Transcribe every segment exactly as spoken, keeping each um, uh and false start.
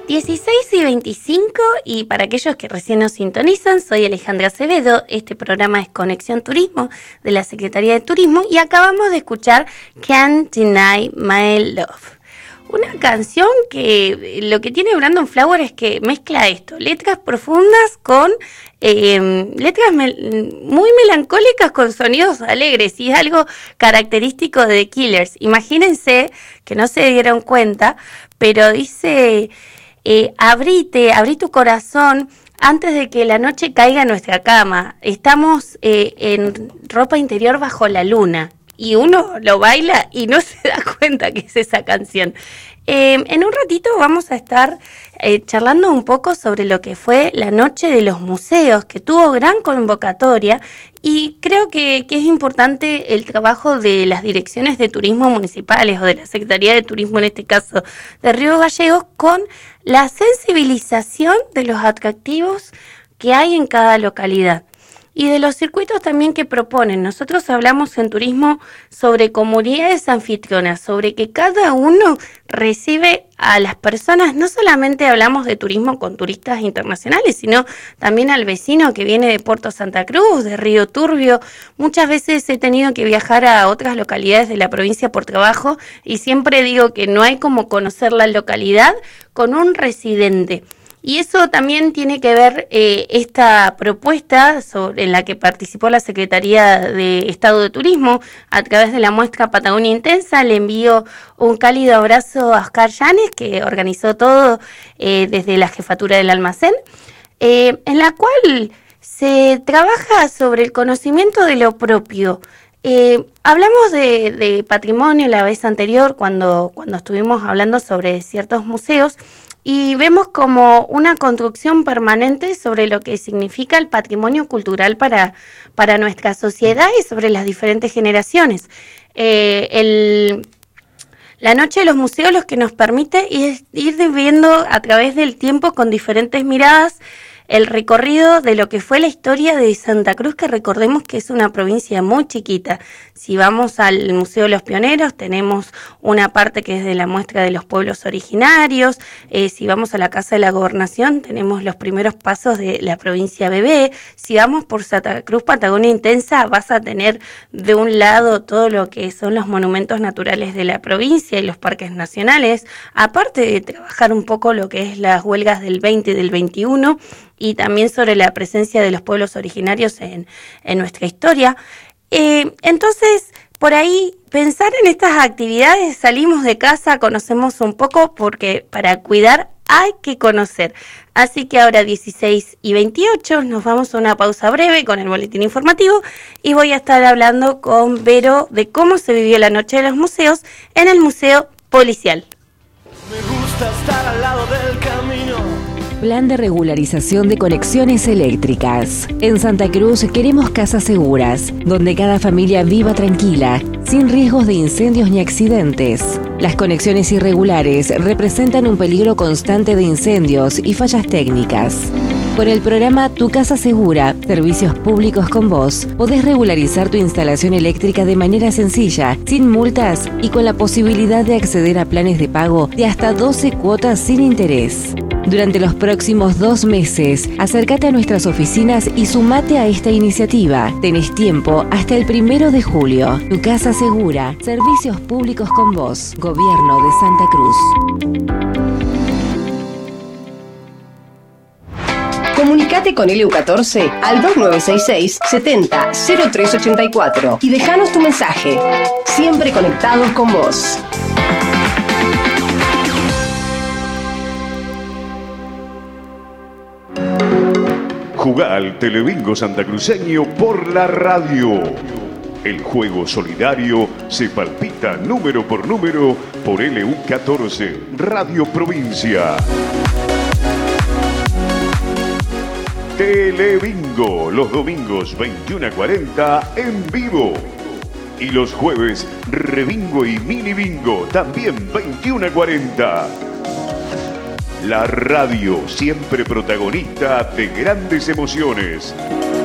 dieciséis y veinticinco, y para aquellos que recién nos sintonizan, soy Alejandra Acevedo. Este programa es Conexión Turismo de la Secretaría de Turismo y acabamos de escuchar Can't Deny My Love. Una canción que lo que tiene Brandon Flower es que mezcla esto, letras profundas con eh, letras mel- muy melancólicas con sonidos alegres, y es algo característico de The Killers. Imagínense que no se dieron cuenta, pero dice, eh, abrite, abrí tu corazón antes de que la noche caiga en nuestra cama. Estamos eh, en ropa interior bajo la luna. Y uno lo baila y no se da cuenta que es esa canción. Eh, en un ratito vamos a estar eh, charlando un poco sobre lo que fue la Noche de los Museos, que tuvo gran convocatoria, y creo que, que es importante el trabajo de las direcciones de turismo municipales o de la Secretaría de Turismo, en este caso de Río Gallegos, con la sensibilización de los atractivos que hay en cada localidad. Y de los circuitos también que proponen. Nosotros hablamos en turismo sobre comunidades anfitrionas, sobre que cada uno recibe a las personas. No solamente hablamos de turismo con turistas internacionales, sino también al vecino que viene de Puerto Santa Cruz, de Río Turbio. Muchas veces he tenido que viajar a otras localidades de la provincia por trabajo, y siempre digo que no hay como conocer la localidad con un residente. Y eso también tiene que ver eh, esta propuesta sobre, en la que participó la Secretaría de Estado de Turismo a través de la muestra Patagonia Intensa. Le envío un cálido abrazo a Oscar Llanes, que organizó todo eh, desde la jefatura del almacén, eh, en la cual se trabaja sobre el conocimiento de lo propio. Eh, hablamos de, de patrimonio la vez anterior cuando, cuando estuvimos hablando sobre ciertos museos, y vemos como una construcción permanente sobre lo que significa el patrimonio cultural para, para nuestra sociedad y sobre las diferentes generaciones. Eh, el, la Noche de los Museos lo que nos permite es ir viendo a través del tiempo con diferentes miradas el recorrido de lo que fue la historia de Santa Cruz, que recordemos que es una provincia muy chiquita. Si vamos al Museo de los Pioneros, tenemos una parte que es de la muestra de los pueblos originarios. Eh, si vamos a la Casa de la Gobernación, tenemos los primeros pasos de la provincia Bebé. Si vamos por Santa Cruz, Patagonia Intensa, vas a tener de un lado todo lo que son los monumentos naturales de la provincia y los parques nacionales, aparte de trabajar un poco lo que es las huelgas del veinte y del veintiuno, y también sobre la presencia de los pueblos originarios en, en nuestra historia. Eh, entonces, por ahí, pensar en estas actividades, salimos de casa, conocemos un poco, porque para cuidar hay que conocer. Así que ahora dieciséis y veintiocho, nos vamos a una pausa breve con el boletín informativo, y voy a estar hablando con Vero de cómo se vivió la Noche de los Museos en el Museo Policial. Me gusta estar al lado del camino. Plan de regularización de conexiones eléctricas. En Santa Cruz queremos casas seguras, donde cada familia viva tranquila, sin riesgos de incendios ni accidentes. Las conexiones irregulares representan un peligro constante de incendios y fallas técnicas. Con el programa Tu Casa Segura, Servicios Públicos con Vos, podés regularizar tu instalación eléctrica de manera sencilla, sin multas y con la posibilidad de acceder a planes de pago de hasta doce cuotas sin interés. Durante los próximos dos meses, acércate a nuestras oficinas y sumate a esta iniciativa. Tenés tiempo hasta el primero de julio. Tu Casa Segura, Servicios Públicos con Vos, Gobierno de Santa Cruz. Comunicate con L U catorce al dos nueve seis seis, setenta, cero tres ochenta y cuatro y dejanos tu mensaje. Siempre conectados con vos. Jugá al Telebingo santacruceño por la radio. El juego solidario se palpita número por número por L U catorce, Radio Provincia. Telebingo, los domingos veintiuno a cuarenta en vivo. Y los jueves, Rebingo y Mini Bingo, también veintiuno a cuarenta. La radio, siempre protagonista de grandes emociones.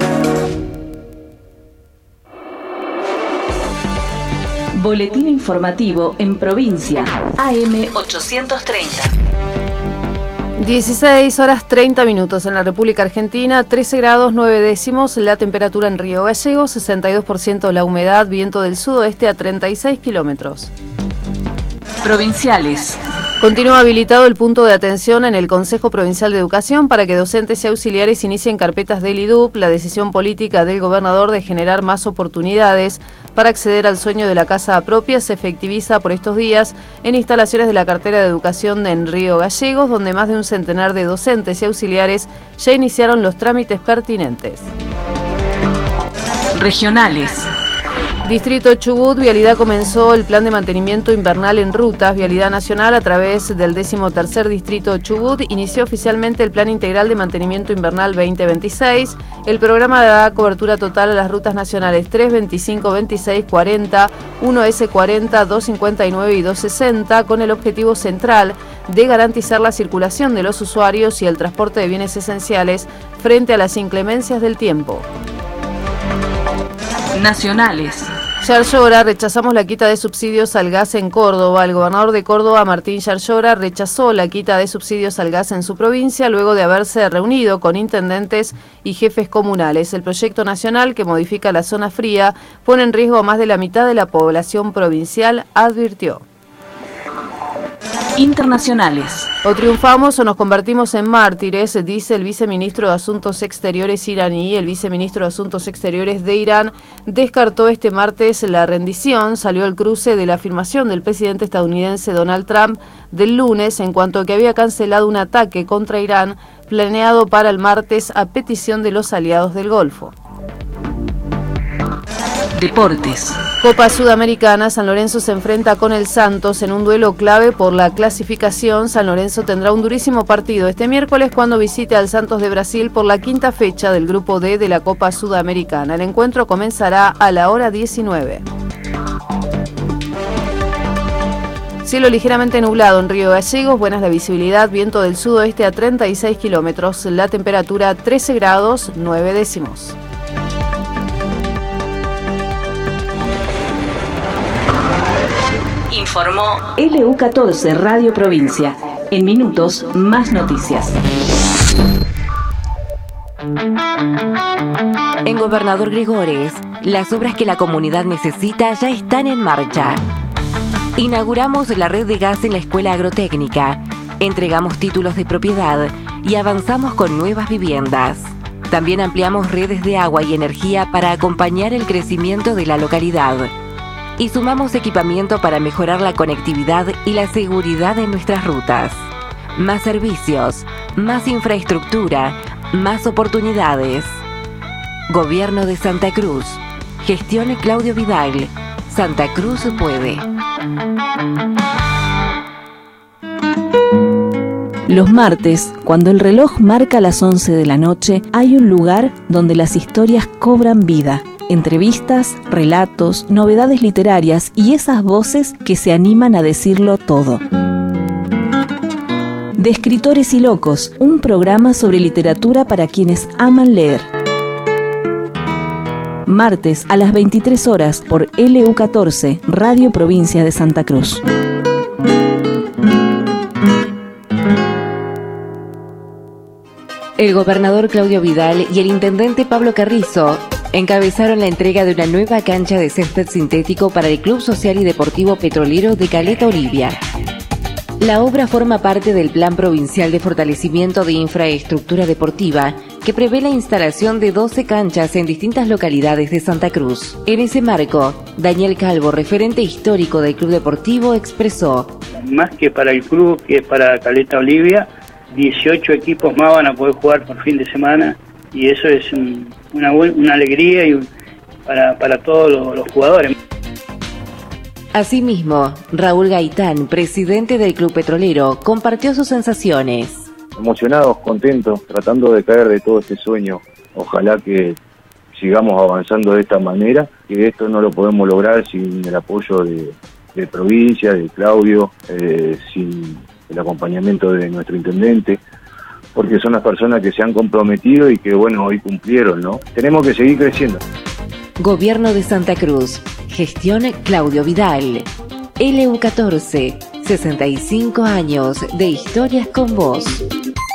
Boletín informativo en provincia. A M ochocientos treinta. dieciséis horas treinta minutos en la República Argentina, trece grados nueve décimos, la temperatura en Río Gallegos, sesenta y dos por ciento la humedad, viento del sudoeste a treinta y seis kilómetros. Provinciales. Continúa habilitado el punto de atención en el Consejo Provincial de Educación para que docentes y auxiliares inicien carpetas del I D U P, la decisión política del gobernador de generar más oportunidades para acceder al sueño de la casa propia se efectiviza por estos días en instalaciones de la cartera de educación en Río Gallegos, donde más de un centenar de docentes y auxiliares ya iniciaron los trámites pertinentes. Regionales. Distrito Chubut, Vialidad comenzó el plan de mantenimiento invernal en rutas. Vialidad Nacional, a través del decimotercer Distrito Chubut, inició oficialmente el Plan Integral de Mantenimiento Invernal veinte veintiséis. El programa da cobertura total a las rutas nacionales tres, veinticinco, veintiséis, cuarenta, uno ese cuarenta, doscientos cincuenta y nueve y doscientos sesenta, con el objetivo central de garantizar la circulación de los usuarios y el transporte de bienes esenciales frente a las inclemencias del tiempo. Nacionales. Yarlora, rechazamos la quita de subsidios al gas en Córdoba. El gobernador de Córdoba, Martín Yarlora, rechazó la quita de subsidios al gas en su provincia luego de haberse reunido con intendentes y jefes comunales. El proyecto nacional que modifica la zona fría pone en riesgo a más de la mitad de la población provincial, advirtió. Internacionales. O triunfamos o nos convertimos en mártires, dice el viceministro de Asuntos Exteriores iraní. El viceministro de Asuntos Exteriores de Irán descartó este martes la rendición. Salió el cruce de la afirmación del presidente estadounidense Donald Trump del lunes en cuanto a que había cancelado un ataque contra Irán planeado para el martes a petición de los aliados del Golfo. Deportes. Copa Sudamericana, San Lorenzo se enfrenta con el Santos en un duelo clave por la clasificación. San Lorenzo tendrá un durísimo partido este miércoles cuando visite al Santos de Brasil por la quinta fecha del Grupo D de la Copa Sudamericana. El encuentro comenzará a la hora diecinueve. Cielo ligeramente nublado en Río Gallegos, buena es la visibilidad, viento del sudoeste a treinta y seis kilómetros, la temperatura trece grados nueve décimos. Informó L U catorce Radio Provincia. En minutos, más noticias. En Gobernador Gregores, las obras que la comunidad necesita ya están en marcha. Inauguramos la red de gas en la Escuela Agrotécnica, entregamos títulos de propiedad y avanzamos con nuevas viviendas. También ampliamos redes de agua y energía para acompañar el crecimiento de la localidad. Y sumamos equipamiento para mejorar la conectividad y la seguridad en nuestras rutas. Más servicios, más infraestructura, más oportunidades. Gobierno de Santa Cruz. Gestión Claudio Vidal. Santa Cruz puede. Los martes, cuando el reloj marca las once de la noche, hay un lugar donde las historias cobran vida. Entrevistas, relatos, novedades literarias y esas voces que se animan a decirlo todo. De Escritores y Locos, un programa sobre literatura para quienes aman leer. Martes a las veintitrés horas por L U catorce, Radio Provincia de Santa Cruz. El gobernador Claudio Vidal y el intendente Pablo Carrizo encabezaron la entrega de una nueva cancha de césped sintético para el Club Social y Deportivo Petrolero de Caleta Olivia. La obra forma parte del Plan Provincial de Fortalecimiento de Infraestructura Deportiva, que prevé la instalación de doce canchas en distintas localidades de Santa Cruz. En ese marco, Daniel Calvo, referente histórico del Club Deportivo, expresó: más que para el club, que es para Caleta Olivia, dieciocho equipos más van a poder jugar por fin de semana, y eso es un, una, una alegría y un, para, para todos los, los jugadores. Asimismo, Raúl Gaitán, presidente del Club Petrolero, compartió sus sensaciones. Emocionados, contentos, tratando de caer de todo este sueño. Ojalá que sigamos avanzando de esta manera, que esto no lo podemos lograr sin el apoyo de, de provincia, de Claudio, eh, sin el acompañamiento de nuestro intendente, porque son las personas que se han comprometido y que, bueno, hoy cumplieron, ¿no? Tenemos que seguir creciendo. Gobierno de Santa Cruz. Gestión Claudio Vidal. L U catorce. sesenta y cinco años de historias con vos.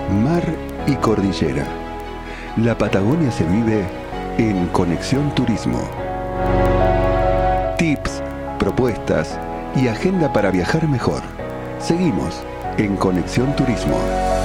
mar y cordillera. La Patagonia se vive en Conexión Turismo. Tips, propuestas y agenda para viajar mejor. Seguimos en Conexión Turismo.